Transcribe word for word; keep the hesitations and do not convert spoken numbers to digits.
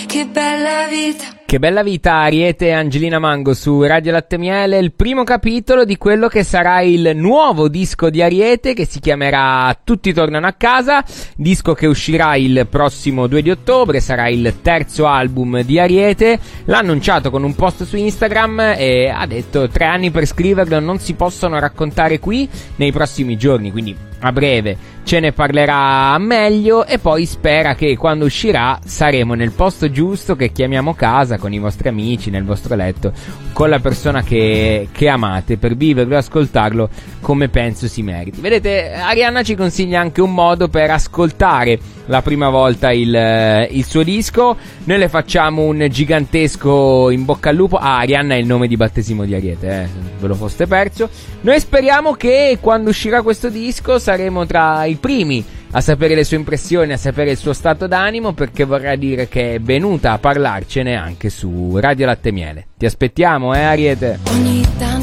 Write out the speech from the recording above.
che bella vita. Che bella vita, Ariete e Angelina Mango su Radio Latte Miele, il primo capitolo di quello che sarà il nuovo disco di Ariete, che si chiamerà Tutti tornano a casa, disco che uscirà il prossimo due di ottobre, sarà il terzo album di Ariete. L'ha annunciato con un post su Instagram e ha detto: tre anni per scriverlo non si possono raccontare qui, nei prossimi giorni, quindi a breve ce ne parlerà meglio, e poi spera che quando uscirà saremo nel posto giusto che chiamiamo casa, con i vostri amici, nel vostro letto, con la persona che, che amate, per viverlo e ascoltarlo come penso si meriti. Vedete, Arianna ci consiglia anche un modo per ascoltare la prima volta il, il suo disco. Noi le facciamo un gigantesco in bocca al lupo. Ah, Arianna è il nome di battesimo di Ariete, eh, ve lo foste perso. Noi speriamo che quando uscirà questo disco saremo tra i primi a sapere le sue impressioni, a sapere il suo stato d'animo, perché vorrà dire che è venuta a parlarcene anche su Radio Latte Miele. Ti aspettiamo, eh Ariete? Ogni tanto